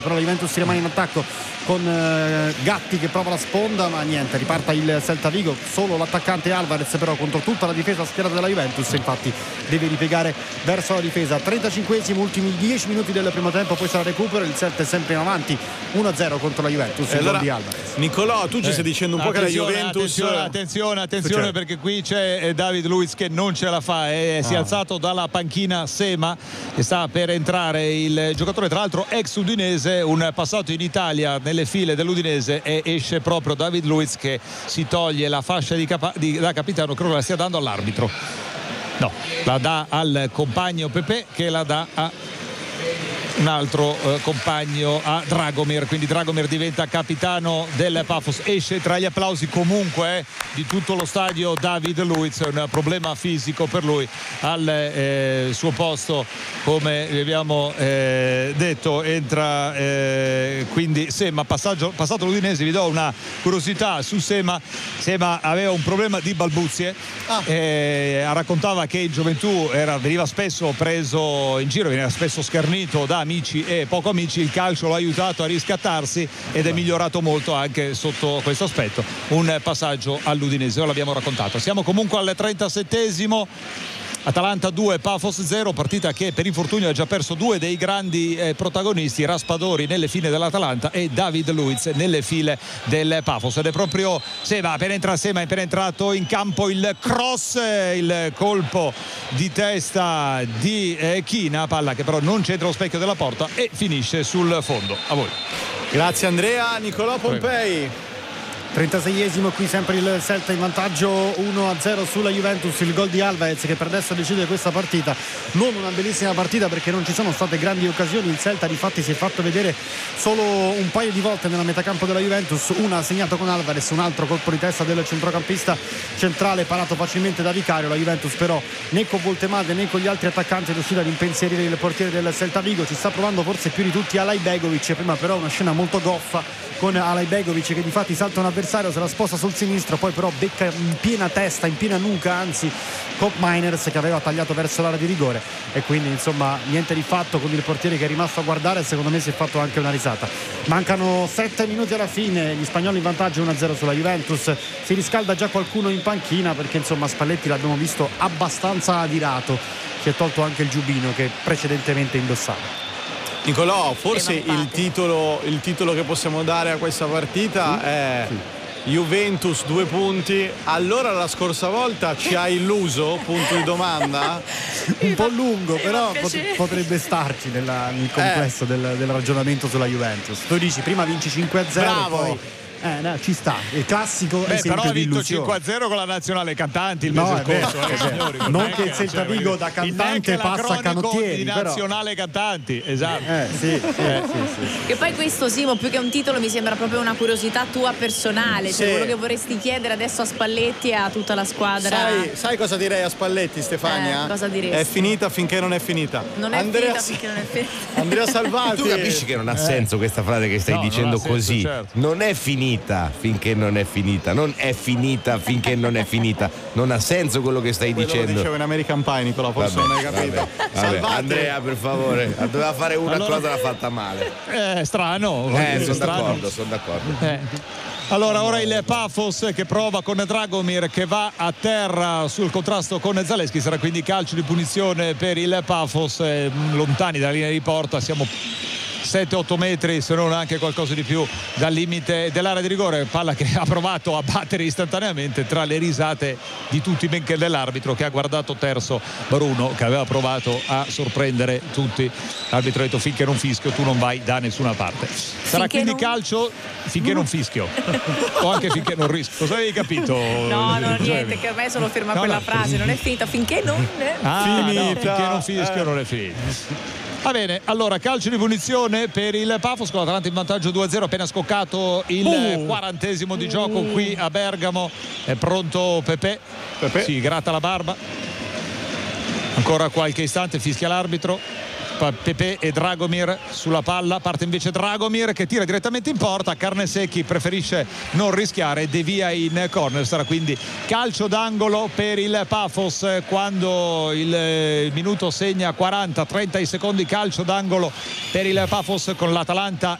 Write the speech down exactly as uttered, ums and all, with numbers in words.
Però la Juventus rimane in attacco con eh, Gatti che prova la sponda, ma niente, riparta il Celta Vigo, solo l'attaccante Alvarez però contro tutta la difesa schierata della Juventus, infatti deve ripiegare verso la difesa. trentacinquesimo, ultimi dieci minuti del primo tempo, poi sarà recupero, il Celta è sempre in avanti uno a zero contro la Juventus, e allora, di Alvarez. Nicolò, tu ci eh, stai dicendo un po' che la Juventus attenzione, attenzione, attenzione cioè, perché qui c'è eh, David Luiz che non ce la fa, eh, si è ah. alzato dalla panchina Sema che sta per entrare, il giocatore tra l'altro ex udinese, un passato in Italia nelle file dell'Udinese, e esce proprio David Luiz che si toglie la fascia di capa- di, da capitano, credo la stia dando all'arbitro, no, la dà al compagno Pepe che la dà a un altro eh, compagno, a Dragomir, quindi Dragomir diventa capitano del Pafos. Esce tra gli applausi comunque eh, di tutto lo stadio David Luiz, un problema fisico per lui al eh, suo posto, come vi abbiamo eh, detto. Entra eh, quindi Sema, passaggio, passato l'Udinese. Vi do una curiosità su Sema. Sema aveva un problema di balbuzie, ah. eh, raccontava che in gioventù era, veniva spesso preso in giro, veniva spesso schernito da amici e poco amici. Il calcio l'ha aiutato a riscattarsi ed è migliorato molto anche sotto questo aspetto. Un passaggio all'Udinese, lo l'abbiamo raccontato. Siamo comunque al trentasettesimo, Atalanta due, Pafos zero, partita che per infortunio ha già perso due dei grandi eh, protagonisti, Raspadori nelle file dell'Atalanta e David Luiz nelle file del Pafos. Ed è proprio Sema, appena entra Sema, è appena entrato in campo il cross, il colpo di testa di eh, China, palla che però non c'entra lo specchio della porta e finisce sul fondo. A voi. Grazie Andrea. Nicolò Pompei. trentaseiesimo, qui sempre il Celta in vantaggio uno a zero sulla Juventus, il gol di Alvarez che per adesso decide questa partita. Non una bellissima partita perché non ci sono state grandi occasioni, il Celta difatti si è fatto vedere solo un paio di volte nella metacampo della Juventus, una segnato con Alvarez, un altro colpo di testa del centrocampista centrale parato facilmente da Vicario. La Juventus però né con Voltemade né con gli altri attaccanti è riuscita ad impensierire il portiere del Celta Vigo. Ci sta provando forse più di tutti Alajbegovic, prima però una scena molto goffa con Alajbegovic che difatti salta un avversario, se la sposta sul sinistro, poi però becca in piena testa, in piena nuca anzi Koop Meiners che aveva tagliato verso l'area di rigore, e quindi insomma niente di fatto con il portiere che è rimasto a guardare e secondo me si è fatto anche una risata. Mancano sette minuti alla fine, gli spagnoli in vantaggio uno a zero sulla Juventus. Si riscalda già qualcuno in panchina perché insomma Spalletti l'abbiamo visto abbastanza adirato, si è tolto anche il giubbino che precedentemente indossava. Nicolò, forse il titolo, il titolo che possiamo dare a questa partita sì, è sì. Juventus due punti. Allora la scorsa volta ci ha illuso? Punto di domanda. Un po' lungo, però pot- potrebbe starci nella, nel complesso eh. del, del ragionamento sulla Juventus. Tu dici prima vinci cinque a zero. Bravo. Poi Eh, no, ci sta, il classico. Beh, esempio però ha di vinto illusione. cinque a zero con la nazionale cantanti il no, mese vero, scorso, eh, signori, non che il Celta Vigo da cantante passa a canottieri, di nazionale però. Cantanti, esatto. Eh, sì, sì, eh. sì, sì, sì. Che poi questo, Simo, più che un titolo mi sembra proprio una curiosità tua personale, cioè sì. quello che vorresti chiedere adesso a Spalletti e a tutta la squadra. Sai, sai cosa direi a Spalletti, Stefania? Eh, cosa diresti? È finita finché non è finita. Non è Andrea, finita finché non è finita. Andrea Salvati. Tu capisci che non ha senso eh. questa frase che stai no, dicendo non così senso, certo. Non è finita finché non è finita, non è finita finché non è finita, non ha senso quello che stai quello dicendo. Lo dicevo in American Pie, Nicola, forse vabbè, non hai capito. vabbè, vabbè. Andrea, per favore, doveva fare una allora, cosa, l'ha fatta male. Eh, strano. Eh, sono strano. d'accordo, sono d'accordo. Eh. Allora ora il Pafos che prova con Dragomir che va a terra sul contrasto con Zaleschi, sarà quindi calcio di punizione per il Pafos, eh, lontani dalla linea di porta, siamo sette otto metri se non anche qualcosa di più dal limite dell'area di rigore, palla che ha provato a battere istantaneamente tra le risate di tutti, benché dell'arbitro che ha guardato terzo Bruno che aveva provato a sorprendere tutti. L'arbitro ha detto finché non fischio tu non vai da nessuna parte. Sarà finché quindi non... calcio finché non fischio o anche finché non rischio. Cosa avevi capito? No, no, niente, che ormai solo ferma no, quella no. frase, non è finita finché non è ah, finita. No, finché non fischio eh. non è finita. Va bene, allora calcio di punizione per il Pafos con l'Atalanta in vantaggio due a zero, appena scoccato il uh. quarantesimo di gioco qui a Bergamo. È pronto Pepe, Pepe si gratta la barba, ancora qualche istante, fischia l'arbitro. Pepe e Dragomir sulla palla, parte invece Dragomir che tira direttamente in porta. Carnesecchi preferisce non rischiare, devia in corner. Sarà quindi calcio d'angolo per il Pafos quando il minuto segna quaranta, trenta secondi, calcio d'angolo per il Pafos con l'Atalanta